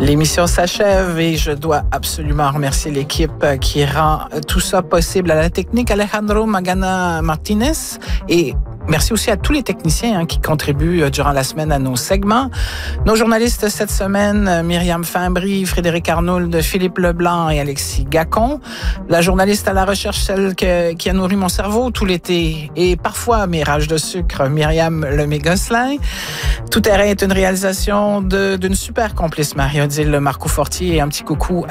L'émission s'achève et je dois absolument remercier l'équipe qui rend tout ça possible. À la technique, Alejandro Magana Martinez, et merci aussi à tous les techniciens qui contribuent durant la semaine à nos segments. Nos journalistes cette semaine, Myriam Fimbry, Frédéric Arnould, Philippe Leblanc et Alexis Gacon. La journaliste à la recherche, celle qui a nourri mon cerveau tout l'été et parfois mes rages de sucre, Myriam Lemay-Gosselin. Tout terrain est une réalisation d'une super complice Marie-Odile Marcoux-Fortier, et un petit coucou